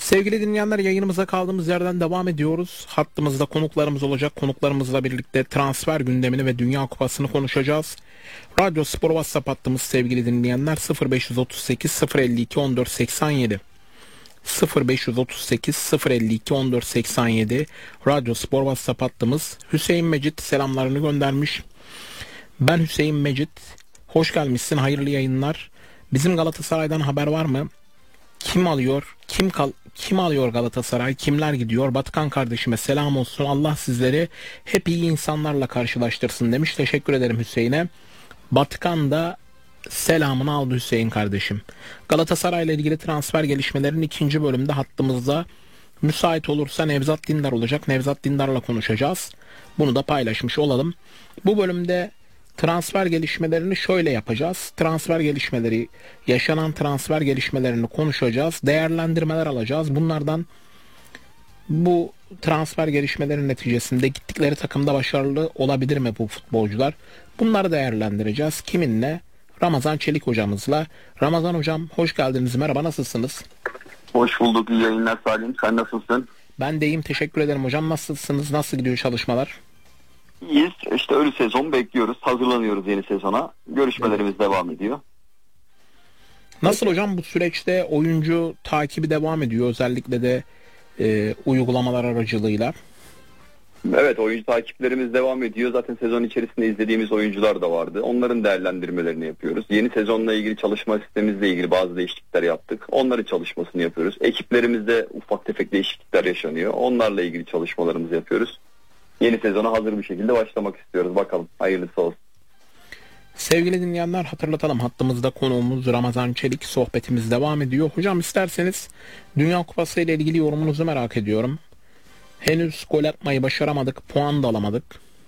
Sevgili dinleyenler, yayınımıza kaldığımız yerden devam ediyoruz. Hattımızda konuklarımız olacak. Konuklarımızla birlikte transfer gündemini ve Dünya Kupası'nı konuşacağız. Radyo Spor WhatsApp hattımız sevgili dinleyenler 0538 052 1487. 0538 052 1487 Radyo Spor WhatsApp hattımız. Hüseyin Mecit selamlarını göndermiş. Ben Hüseyin Mecit. Hoş gelmişsin. Hayırlı yayınlar. Bizim Galatasaray'dan haber var mı? Kim alıyor? Kim alıyor Galatasaray? Kimler gidiyor? Batıkan kardeşime selam olsun. Allah sizleri hep iyi insanlarla karşılaştırsın demiş. Teşekkür ederim Hüseyin'e. Batıkan da selamını aldı Hüseyin kardeşim. Galatasaray ile ilgili transfer gelişmelerin ikinci bölümde hattımızda müsait olursa Nevzat Dindar olacak. Nevzat Dindar'la konuşacağız. Bunu da paylaşmış olalım. Bu bölümde transfer gelişmelerini şöyle yapacağız. Yaşanan transfer gelişmelerini konuşacağız. Değerlendirmeler alacağız. Bunlardan bu transfer gelişmelerin neticesinde gittikleri takımda başarılı olabilir mi bu futbolcular? Bunları değerlendireceğiz. Kiminle? Ramazan Çelik hocamızla. Ramazan hocam hoş geldiniz. Merhaba, nasılsınız? Hoş bulduk. İyi yayınlar Salim. Sen nasılsın? Ben de iyiyim. Teşekkür ederim hocam. Nasılsınız? Nasıl gidiyor çalışmalar? İyiyiz. İşte ölü sezon bekliyoruz. Hazırlanıyoruz yeni sezona. Görüşmelerimiz devam ediyor. Nasıl hocam bu süreçte oyuncu takibi devam ediyor? Özellikle de uygulamalar aracılığıyla. Evet, oyuncu takiplerimiz devam ediyor. Zaten sezon içerisinde izlediğimiz oyuncular da vardı. Onların değerlendirmelerini yapıyoruz. Yeni sezonla ilgili çalışma sistemimizle ilgili bazı değişiklikler yaptık. Onların çalışmasını yapıyoruz. Ekiplerimizde ufak tefek değişiklikler yaşanıyor. Onlarla ilgili çalışmalarımızı yapıyoruz. Yeni sezona hazır bir şekilde başlamak istiyoruz. Bakalım, hayırlısı olsun. Sevgili dinleyenler, hatırlatalım, hattımızda konuğumuz Ramazan Çelik, sohbetimiz devam ediyor. Hocam isterseniz Dünya Kupası ile ilgili yorumunuzu merak ediyorum. Henüz gol atmayı başaramadık, puan da alamadık.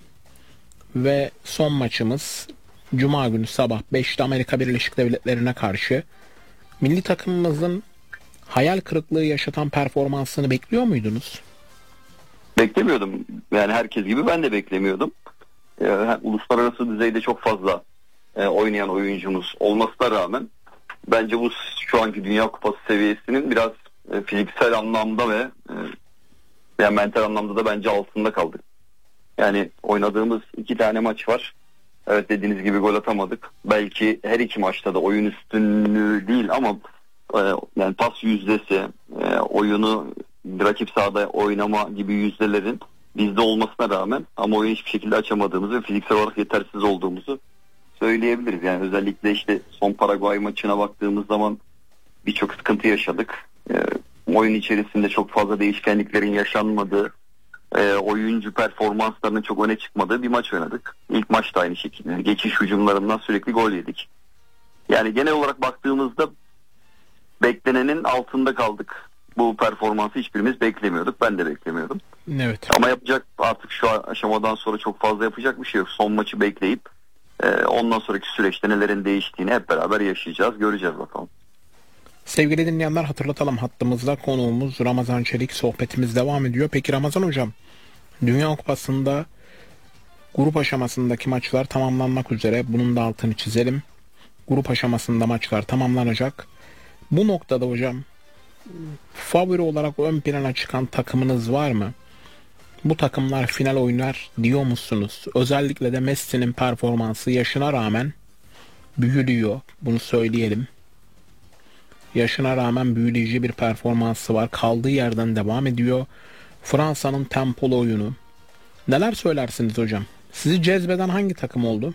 Ve son maçımız Cuma günü sabah 5'te Amerika Birleşik Devletleri'ne karşı. Milli takımımızın hayal kırıklığı yaşatan performansını bekliyor muydunuz? Beklemiyordum. Yani herkes gibi ben de beklemiyordum. Uluslararası düzeyde çok fazla oynayan oyuncumuz olmasına rağmen bence bu şu anki Dünya Kupası seviyesinin biraz fiziksel anlamda ve yani mental anlamda da bence altında kaldık. Yani oynadığımız 2 tane maç var. Evet, dediğiniz gibi gol atamadık. Belki her iki maçta da oyun üstünlüğü değil ama yani pas yüzdesi, oyunu rakip sahada oynama gibi yüzdelerin bizde olmasına rağmen ama oyunu hiçbir şekilde açamadığımızı ve fiziksel olarak yetersiz olduğumuzu söyleyebiliriz. Yani özellikle işte son Paraguay maçına baktığımız zaman birçok sıkıntı yaşadık. Oyun içerisinde çok fazla değişkenliklerin yaşanmadığı, oyuncu performanslarının çok öne çıkmadığı bir maç oynadık. İlk maçta aynı şekilde. Geçiş hücumlarından sürekli gol yedik. Yani genel olarak baktığımızda beklenenin altında kaldık. Bu performansı hiçbirimiz beklemiyorduk. Ben de beklemiyordum. Evet. Ama yapacak artık şu aşamadan sonra çok fazla yapacak bir şey yok. Son maçı bekleyip ondan sonraki süreçte nelerin değiştiğini hep beraber yaşayacağız, göreceğiz bakalım. Sevgili dinleyenler, hatırlatalım, hattımızda konuğumuz Ramazan Çelik, sohbetimiz devam ediyor. Peki Ramazan hocam, Dünya Kupası'nda grup aşamasındaki maçlar tamamlanmak üzere. Bunun da altını çizelim. Grup aşamasında maçlar tamamlanacak. Bu noktada hocam favori olarak ön plana çıkan takımınız var mı? Bu takımlar final oynar diyor musunuz? Özellikle de Messi'nin performansı yaşına rağmen büyülüyor. Bunu söyleyelim. Yaşına rağmen büyüleyici bir performansı var. Kaldığı yerden devam ediyor. Fransa'nın tempolu oyunu. Neler söylersiniz hocam? Sizi cezbeden hangi takım oldu?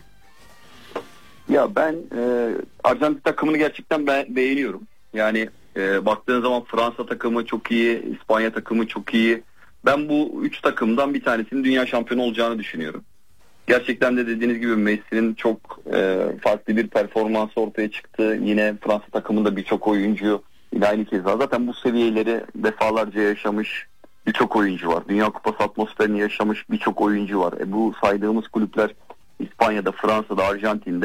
Ya ben Arjantin takımını gerçekten beğeniyorum. Yani baktığın zaman Fransa takımı çok iyi, İspanya takımı çok iyi. Ben bu 3 takımdan bir tanesinin dünya şampiyonu olacağını düşünüyorum. Gerçekten de dediğiniz gibi Messi'nin çok farklı bir performans ortaya çıktı. Yine Fransa takımında birçok oyuncu yine aynı keza. Zaten bu seviyeleri defalarca yaşamış birçok oyuncu var. Dünya Kupası atmosferini yaşamış birçok oyuncu var. Bu saydığımız kulüpler İspanya'da, Fransa'da, Arjantin'de